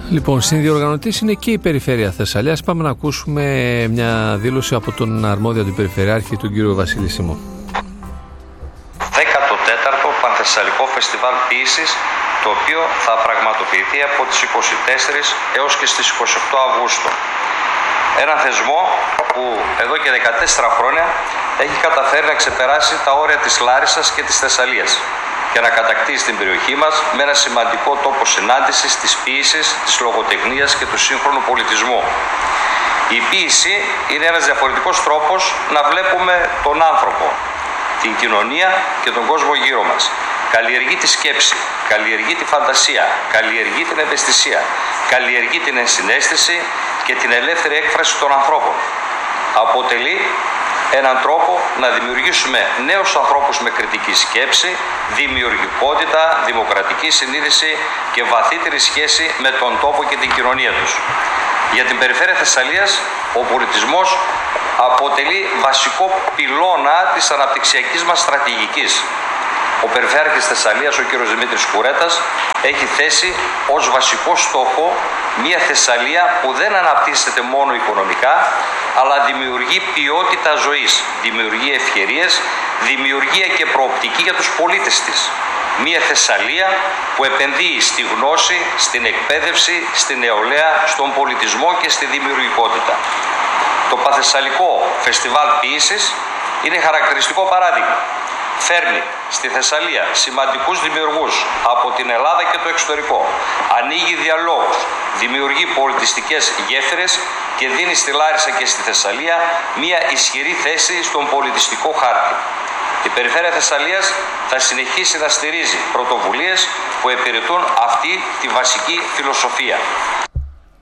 Λοιπόν, συνδιοργανωτής είναι και η Περιφέρεια Θεσσαλίας. Πάμε να ακούσουμε μια δήλωση από τον αρμόδιο του Περιφερειάρχη, τον κύριο Βασίλη Σίμω. 14ο Πανθεσσαλικό Φεστιβάλ Ποίησης, το οποίο θα πραγματοποιηθεί από τις 24 έως και στις 28 Αυγούστου. Έναν θεσμό που εδώ και 14 χρόνια έχει καταφέρει να ξεπεράσει τα όρια της Λάρισσας και της Θεσσαλίας και να κατακτήσει την περιοχή μας με ένα σημαντικό τόπο συνάντησης της ποίησης, της λογοτεχνίας και του σύγχρονου πολιτισμού. Η ποίηση είναι ένας διαφορετικός τρόπος να βλέπουμε τον άνθρωπο, την κοινωνία και τον κόσμο γύρω μας. Καλλιεργεί τη σκέψη, καλλιεργεί τη φαντασία, καλλιεργεί την ευαισθησία, καλλιεργεί την ενσυναίσθηση και την ελεύθερη έκφραση των ανθρώπων. Αποτελεί έναν τρόπο να δημιουργήσουμε νέους ανθρώπους με κριτική σκέψη, δημιουργικότητα, δημοκρατική συνείδηση και βαθύτερη σχέση με τον τόπο και την κοινωνία τους. Για την Περιφέρεια Θεσσαλίας, ο πολιτισμός αποτελεί βασικό πυλώνα της αναπτυξιακής μας στρατηγικής. Ο Περιφέρειαρχης Θεσσαλίας, ο κ. Δημήτρης Κουρέτας, έχει θέσει ως βασικό στόχο μια Θεσσαλία που δεν αναπτύσσεται μόνο οικονομικά, αλλά δημιουργεί ποιότητα ζωής, δημιουργεί ευκαιρίες, δημιουργία και προοπτική για τους πολίτες της. Μια Θεσσαλία που επενδύει στη γνώση, στην εκπαίδευση, στην νεολαία, στον πολιτισμό και στη δημιουργικότητα. Το Πανθεσσαλικό Φεστιβάλ Ποίησης είναι χαρακτηριστικό παράδειγμα. Φέρνει στη Θεσσαλία σημαντικούς δημιουργούς από την Ελλάδα και το εξωτερικό. Ανοίγει διαλόγους, δημιουργεί πολιτιστικές γέφυρες και δίνει στη Λάρισα και στη Θεσσαλία μια ισχυρή θέση στον πολιτιστικό χάρτη. Η Περιφέρεια Θεσσαλίας θα συνεχίσει να στηρίζει πρωτοβουλίες που επιρρετούν αυτή τη βασική φιλοσοφία.